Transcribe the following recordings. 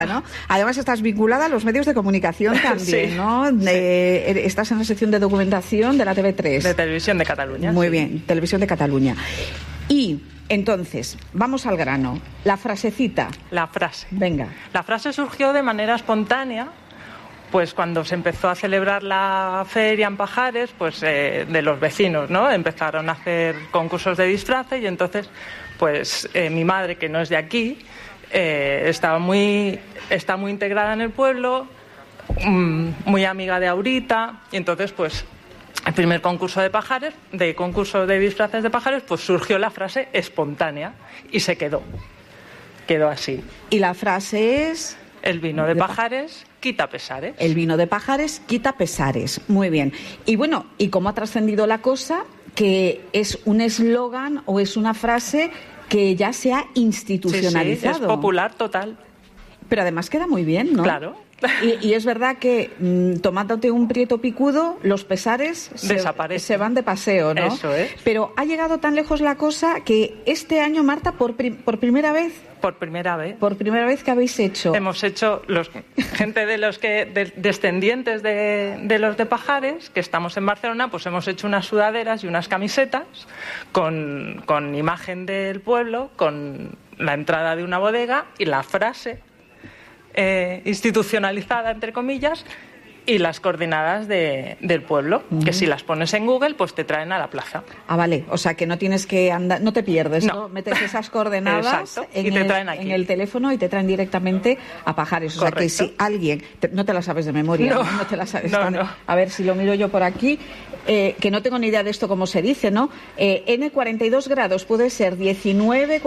¿no? Además estás vinculada a los medios de comunicación también, Sí, ¿no? Estás en la sección de documentación de la TV3. De Televisión de Cataluña. Muy sí. bien, Televisión de Cataluña. Y entonces, vamos al grano. La frasecita. La frase. Venga. La frase surgió de manera espontánea, pues cuando se empezó a celebrar la feria en Pajares, pues de los vecinos, ¿no? Empezaron a hacer concursos de disfraces y entonces, pues mi madre, que no es de aquí, está muy integrada en el pueblo, muy amiga de Aurita, y entonces, pues el primer concurso de disfraces de Pajares, pues surgió la frase espontánea y se quedó así. Y la frase es... El vino de Pajares quita pesares. El vino de Pajares quita pesares. Muy bien. Y bueno, ¿y cómo ha trascendido la cosa? Que es un eslogan o es una frase que ya se ha institucionalizado. Sí, es popular total. Pero además queda muy bien, ¿no? Claro. Y es verdad que tomándote un prieto picudo, los pesares se van de paseo, ¿no? Eso es. Pero ha llegado tan lejos la cosa que este año, Marta, por primera vez... Por primera vez. Por primera vez que habéis hecho. Hemos hecho, gente descendientes de los de Pajares, que estamos en Barcelona, pues hemos hecho unas sudaderas y unas camisetas con imagen del pueblo, con la entrada de una bodega y la frase institucionalizada, entre comillas, y las coordenadas del pueblo, que si las pones en Google, pues te traen a la plaza. Ah, vale, o sea que no tienes que andar, no te pierdes, ¿no? Metes esas coordenadas en el teléfono y te traen directamente a Pajares. O Correcto. sea que si alguien, no te la sabes de memoria, no te la sabes. No. A ver si lo miro yo por aquí, que no tengo ni idea de esto cómo se dice, ¿no? N42 grados puede ser 19,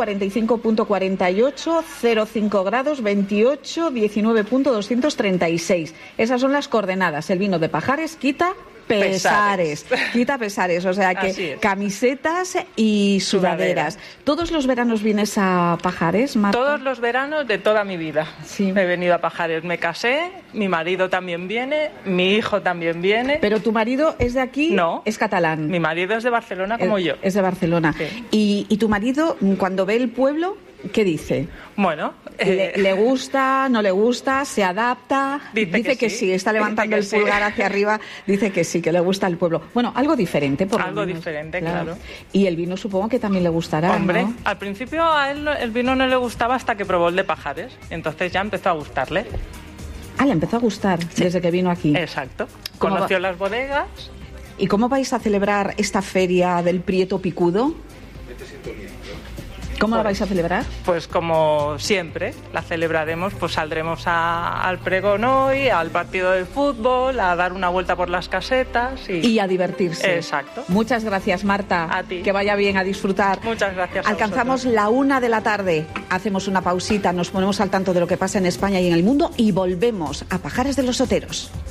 45.48, 05 grados, 28, 19.236. Esas son las coordenadas. El vino de Pajares quita pesares. Quita pesares, o sea que camisetas y sudaderas. ¿Todos los veranos vienes a Pajares, Marta? Todos los veranos de toda mi vida. Sí. He venido a Pajares, me casé, mi marido también viene, mi hijo también viene. ¿Pero tu marido es de aquí? No. ¿Es catalán? Mi marido es de Barcelona como yo. Es de Barcelona. Sí. ¿Y tu marido, cuando ve el pueblo, qué dice? Bueno, ¿Le gusta, no le gusta, se adapta? Dice que sí, está levantando el pulgar hacia arriba, dice que sí, que le gusta el pueblo. Bueno, algo diferente, por lo menos. Algo diferente, claro. Y el vino supongo que también le gustará, Hombre, ¿no? al principio a él el vino no le gustaba hasta que probó el de Pajares, entonces ya empezó a gustarle. Ah, le empezó a gustar desde que vino aquí. Exacto. Conoció las bodegas. ¿Y cómo vais a celebrar esta feria del Prieto Picudo? ¿Cómo la vais a celebrar? Pues como siempre, la celebraremos, pues saldremos al pregón hoy, al partido de fútbol, a dar una vuelta por las casetas y a divertirse. Exacto. Muchas gracias, Marta. A ti. Que vaya bien, a disfrutar. Muchas gracias. Alcanzamos la 1 de la tarde, hacemos una pausita, nos ponemos al tanto de lo que pasa en España y en el mundo y volvemos a Pajares de los Oteros.